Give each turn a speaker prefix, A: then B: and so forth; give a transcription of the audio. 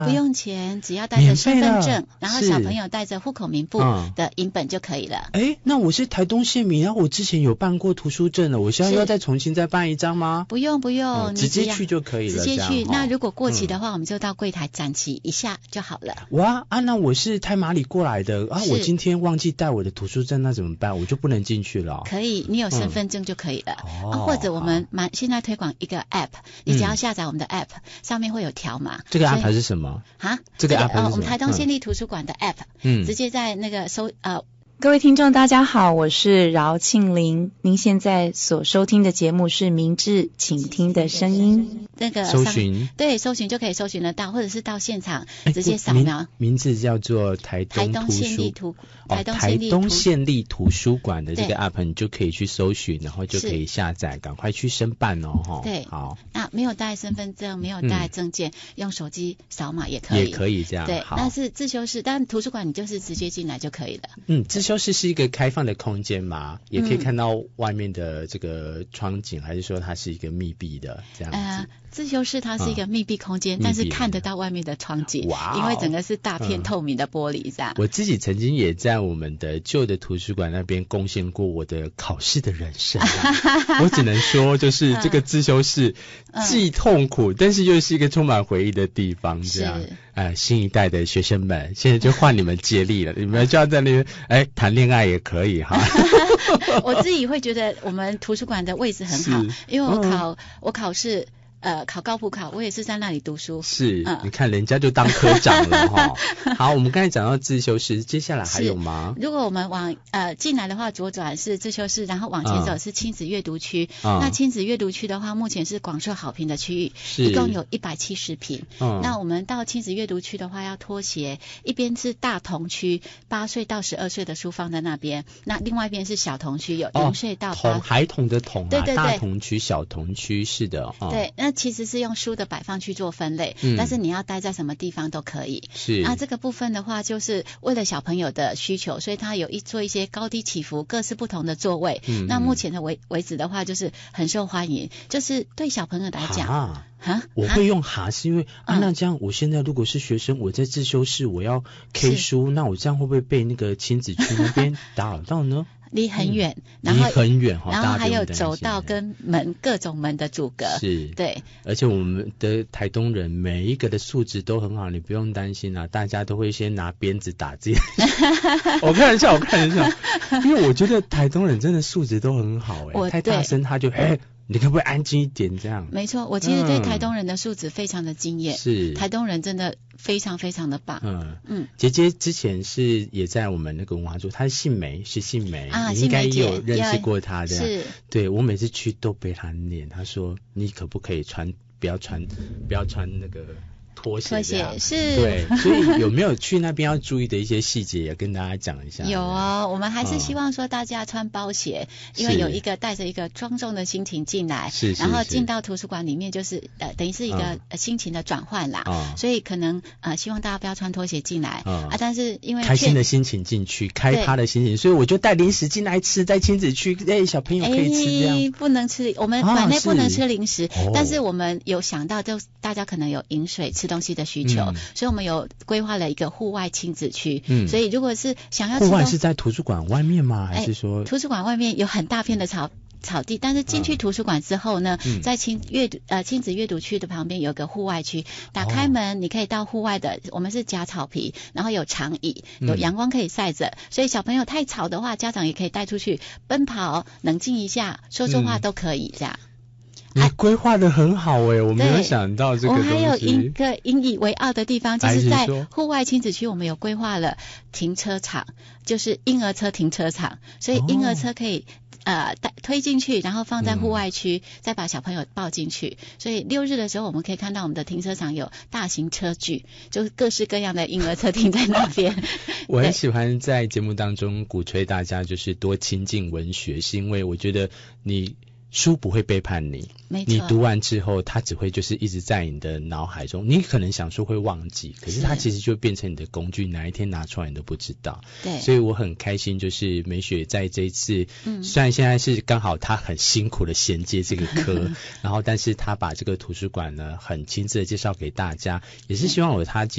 A: 不用钱，只要带着身份证，然后小朋友带着户口名簿的影本就可以了。
B: 那我是台东县民，然后我之前有办过图书证了，我现在要再重新再办一张吗？
A: 不用，
B: 直接去就可以了。
A: 直接去，那如果过期的话，我们就到柜台展期一下就好了。
B: 哇那我是太麻里过来的我今天忘记带我的图书证，那怎么办？我就不能进去了。
A: 可以，你有身份证就可以了。或者我们现在推广一个 app， 你只要下载我们的 app， 上面会有条码。
B: 这个 app 是什么？这个 app 是什么？
A: 我们台东县立图书馆的 app，直接在那个
C: 各位听众大家好，我是饶庆玲，您现在所收听的节目是明智倾听的声音。
A: 那个
B: 搜寻，
A: 对，搜寻就可以搜寻得到，或者是到现场直接扫描。
B: 名字叫做台东县立图书馆的这个 app， 你就可以去搜寻，然后就可以下载，赶快去申办哦。
A: 对，
B: 好。
A: 那没有带身份证，没有带证件，用手机扫码也可以。
B: 也可以这样。
A: 对，那是自修室，但图书馆你就是直接进来就可以了。
B: 自修室是一个开放的空间嘛，也可以看到外面的这个窗景，还是说它是一个密闭的这样子？
A: 自修室它是一个密闭空间，但是看得到外面的窗景，因为整个是大片透明的玻璃这样。
B: 我自己曾经也在我们的旧的图书馆那边贡献过我的考试的人生我只能说就是这个自修室既痛苦，但是又是一个充满回忆的地方这样。新一代的学生们现在就换你们接力了，你们就要在那边谈恋爱也可以哈
A: 我自己会觉得我们图书馆的位置很好，因为我考试考高普考，我也是在那里读书。
B: 是，你看人家就当科长了好，我们刚才讲到自修室，接下来还有吗？
A: 如果我们往进来的话，左转是自修室，然后往前走是亲子阅读区。那亲子阅读区的话，目前是广受好评的区域，一共有170坪。那我们到亲子阅读区的话，要脱鞋，一边是大童区，8岁到12岁的书放在那边，那另外一边是小童区，有0岁到8。
B: 孩童的童
A: 对，
B: 大童区、小童区是的。
A: 对，那其实是用书的摆放去做分类，但是你要待在什么地方都可以。
B: 是。
A: 那这个部分的话，就是为了小朋友的需求，所以它有做一些高低起伏、各式不同的座位。那目前的为止的话，就是很受欢迎，就是对小朋友来讲。
B: 我会用是因为那这样我现在如果是学生，我在自修室我要 K 书，那我这样会不会被那个亲子区那边打扰到呢？
A: 离很远，然后还有走道跟门，各种门的阻隔。
B: 是，
A: 对。而
B: 且我们的台东人每一个的素质都很好，你不用担心大家都会先拿鞭子打自己我开玩笑，因为我觉得台东人真的素质都很好太大声他就你可不可以安静一点这样？
A: 没错，我其实对台东人的素质非常的惊艳。是，台东人真的非常非常的棒。
B: 姐姐之前是也在我们那个文化处，她是姓梅，你应该也有认识过她的。是，对，我每次去都被她念，她说你可不可以不要穿那个拖鞋
A: 是。
B: 对，所以有没有去那边要注意的一些细节也跟大家讲一下？
A: 有我们还是希望说大家穿包鞋，因为有一个带着一个庄重的心情进来，然后进到图书馆里面就是等于是一个心情的转换啦。所以可能希望大家不要穿拖鞋进来但是因为
B: 开心的心情进去，开趴的心情，所以我就带零食进来吃，在亲子区小朋友可以吃这样。
A: 不能吃，我们馆内不能吃零食，但是我们有想到就大家可能有饮水吃东西的需求，所以我们有规划了一个户外亲子区。所以如果是想要
B: 户外是在图书馆外面吗？还是说
A: 图书馆外面有很大片的草地，但是进去图书馆之后呢，在亲子阅读区的旁边有个户外区，打开门你可以到户外的，我们是假草皮，然后有长椅，有阳光可以晒着，所以小朋友太吵的话，家长也可以带出去奔跑，冷静一下，说说话都可以这样。
B: 你规划的很好我没有想到这个东西。
A: 我还有一个引以为傲的地方，就是在户外亲子区我们有规划了停车场，就是婴儿车停车场，所以婴儿车可以推进去，然后放在户外区，再把小朋友抱进去。所以6日的时候我们可以看到我们的停车场有大型车距，就是各式各样的婴儿车停在那边
B: 我很喜欢在节目当中鼓吹大家就是多亲近文学，是因为我觉得你书不会背叛你，
A: 没错，
B: 你读完之后它只会就是一直在你的脑海中，你可能想说会忘记，可是它其实就变成你的工具，哪一天拿出来你都不知道。
A: 对，
B: 所以我很开心，就是美雪在这一次，虽然现在是刚好她很辛苦的衔接这个科然后但是她把这个图书馆呢很亲自的介绍给大家，也是希望有她